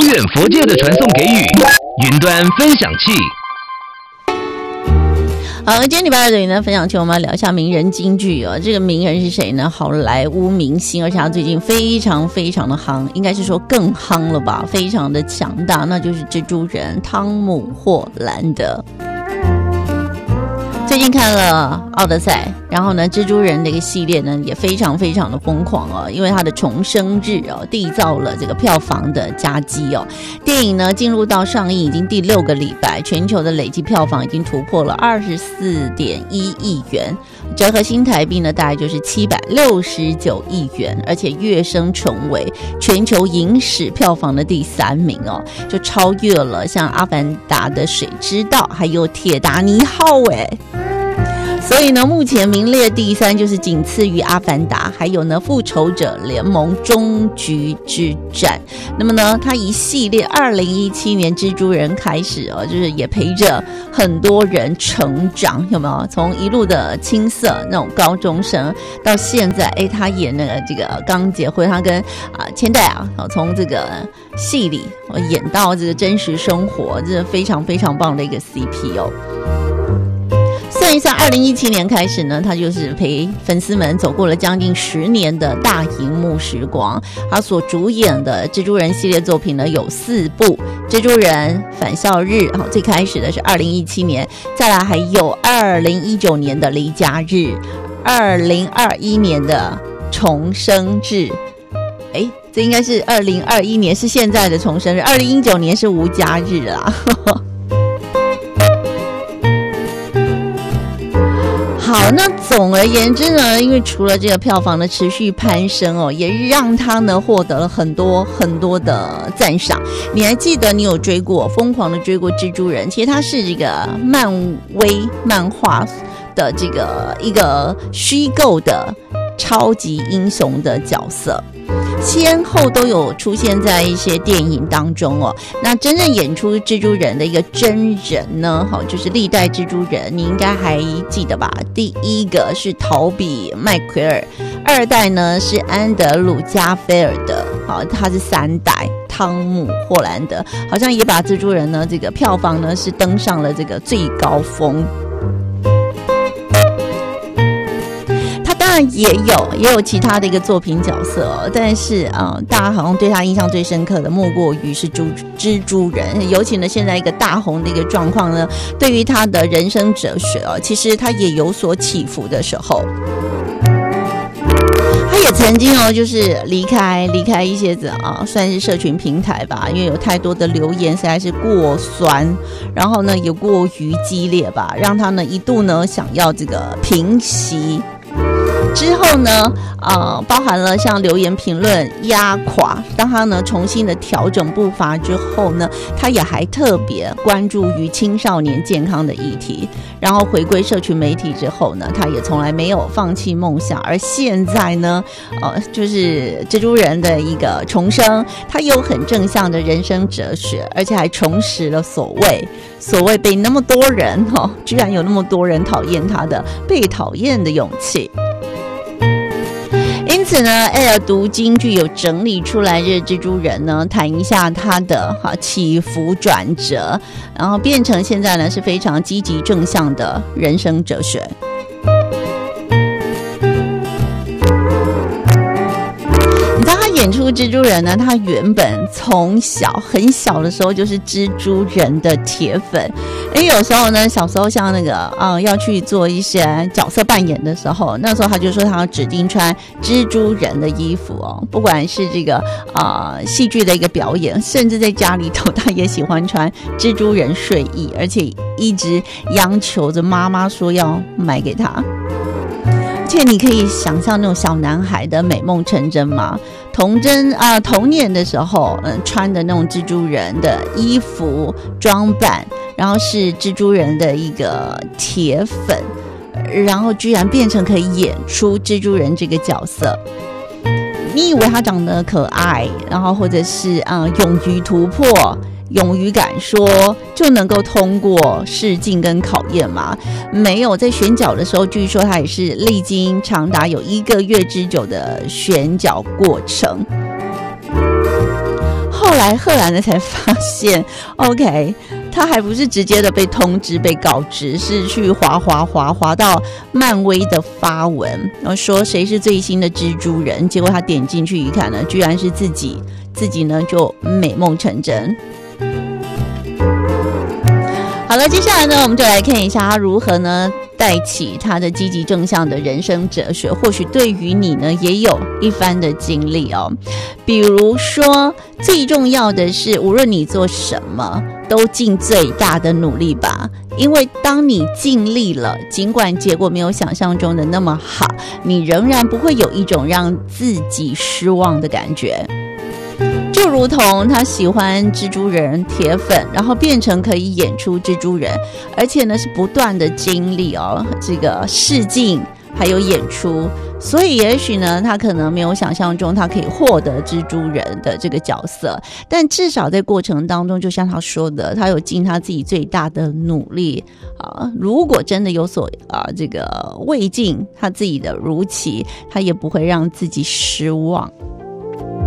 远佛界的传送给予，云端分享器。 好，今天礼拜二的云端分享期，我们要聊一下名人金句哦。这个名人是谁呢？好莱坞明星，而且他最近非常非常的夯，应该是说更夯了吧，非常的强大，那就是蜘蛛人汤姆·霍兰德。最近看了《奥德赛》，然后呢，蜘蛛人的一个系列呢也非常非常的疯狂哦，因为它的重生日哦，缔造了这个票房的佳绩哦。电影呢进入到上映已经第6个礼拜，全球的累计票房已经突破了24.1亿元，折合新台币呢大概就是769亿元，而且跃升成为全球影史票房的第3名哦，就超越了像《阿凡达》的《水之道》还有《铁达尼号》哎。所以呢，目前名列第3，就是仅次于《阿凡达》，还有呢《复仇者联盟：终局之战》。那么呢，它一系列2017年蜘蛛人开始哦，就是也陪着很多人成长，有没有？从一路的青涩那种高中生，到现在，他演那个这个刚结婚，他跟千代从这个戏里演到这个真实生活，这是非常非常棒的一个 CP 哦。算一算，2017年开始呢，他就是陪粉丝们走过了将近10年的大荧幕时光。他所主演的蜘蛛人系列作品呢有4部，蜘蛛人返校日，最开始的是2017年，再来还有2019年的离家日，2021年的重生日。这应该是2021年是现在的重生日，2019年是无家日啦。好，那总而言之呢，因为除了这个票房的持续攀升哦，也让他呢获得了很多很多的赞赏。你还记得你有追过，疯狂的追过蜘蛛人？其实他是这个漫威漫画的这个一个虚构的超级英雄的角色。先后都有出现在一些电影当中哦。那真正演出蜘蛛人的一个真人呢，就是历代蜘蛛人，你应该还记得吧？第一个是陶比麦奎尔，2代呢是安德鲁加菲尔德，他是3代汤姆霍兰德，好像也把蜘蛛人呢这个票房呢是登上了这个最高峰。也有其他的一个作品角色哦，但是大家好像对他印象最深刻的莫过于是蜘蛛人。尤其呢现在一个大红的一个状况呢，对于他的人生哲学哦，其实他也有所起伏的时候。他也曾经就是离开一些算是社群平台吧，因为有太多的留言实在是过酸，然后呢也过于激烈吧，让他呢一度呢想要这个平息。之后呢，包含了像留言评论压垮，让他呢重新的调整步伐之后呢，他也还特别关注于青少年健康的议题。然后回归社群媒体之后呢，他也从来没有放弃梦想。而现在呢，就是蜘蛛人的一个重生，他有很正向的人生哲学，而且还重拾了所谓被那么多人居然有那么多人讨厌他的被讨厌的勇气。因此呢，Air 读金句有整理出来这蜘蛛人呢，谈一下他的起伏转折，然后变成现在呢是非常积极正向的人生哲学。演出蜘蛛人呢，他原本从很小的时候就是蜘蛛人的铁粉。有时候呢，小时候像那个要去做一些角色扮演的时候，那时候他就说他要指定穿蜘蛛人的衣服哦，不管是这个戏剧的一个表演，甚至在家里头他也喜欢穿蜘蛛人睡衣，而且一直央求着妈妈说要买给他。而且你可以想象那种小男孩的美梦成真吗？童年的时候，穿的那种蜘蛛人的衣服装扮，然后是蜘蛛人的一个铁粉，然后居然变成可以演出蜘蛛人这个角色。你以为他长得可爱，然后或者是勇于突破，勇于敢说就能够通过试镜跟考验吗？没有，在选角的时候，据说他也是历经长达有1个月之久的选角过程。后来赫然的才发现 OK， 他还不是直接的被通知被告知，是去滑到漫威的发文，然后说谁是最新的蜘蛛人，结果他点进去一看呢，居然是自己呢就美梦成真。好了，接下来呢，我们就来看一下他如何呢带起他的积极正向的人生哲学，或许对于你呢也有一番的经历哦。比如说，最重要的是，无论你做什么，都尽最大的努力吧。因为当你尽力了，尽管结果没有想象中的那么好，你仍然不会有一种让自己失望的感觉。就如同他喜欢蜘蛛人铁粉，然后变成可以演出蜘蛛人，而且呢是不断的经历这个试镜还有演出，所以也许呢他可能没有想象中他可以获得蜘蛛人的这个角色，但至少在过程当中，就像他说的，他有尽他自己最大的努力如果真的有所这个未尽他自己的如期，他也不会让自己失望。